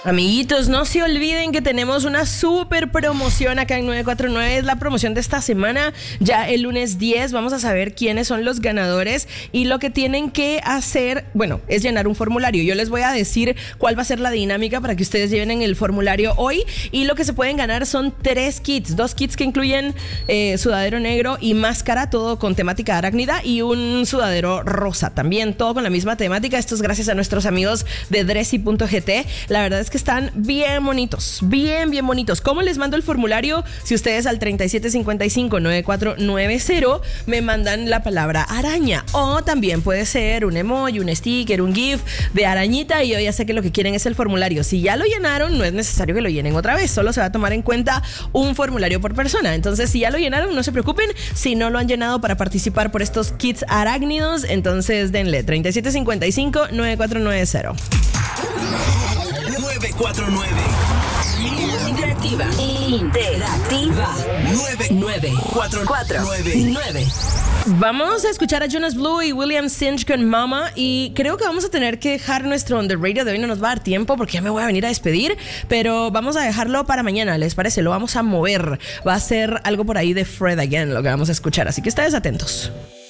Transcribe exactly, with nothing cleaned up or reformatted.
Amiguitos, no se olviden que tenemos una super promoción acá en nueve cuatro nueve. Es la promoción de esta semana. Ya el lunes diez vamos a saber quiénes son los ganadores y lo que tienen que hacer, bueno, es llenar un formulario. Yo les voy a decir cuál va a ser la dinámica para que ustedes lleven el formulario hoy, y lo que se pueden ganar son tres kits, dos kits que incluyen eh, sudadero negro y máscara, todo con temática arácnida, y un sudadero rosa también, todo con la misma temática. Esto es gracias a nuestros amigos de dressy punto g t. La verdad es que están bien bonitos, bien, bien bonitos. ¿Cómo les mando el formulario? Si ustedes al treinta y siete cincuenta y cinco noventa y cuatro noventa me mandan la palabra araña, o también puede ser un emoji, un sticker, un gif de arañita, y yo ya sé que lo que quieren es el formulario. Si ya lo llenaron, no es necesario que lo llenen otra vez, solo se va a tomar en cuenta un formulario por persona. Entonces, si ya lo llenaron, no se preocupen. Si no lo han llenado para participar por estos kits arácnidos, entonces denle treinta y siete cincuenta y cinco noventa y cuatro noventa. nueve cuatro nueve. Interactiva. Interactiva. nueve cuatro nueve. Vamos a escuchar a Jonas Blue y William Sinch con Mama, y creo que vamos a tener que dejar nuestro On The Radio de hoy. No nos va a dar tiempo porque ya me voy a venir a despedir, pero vamos a dejarlo para mañana, ¿les parece? Lo vamos a mover. Va a ser algo por ahí de Fred Again lo que vamos a escuchar, así que ustedes atentos.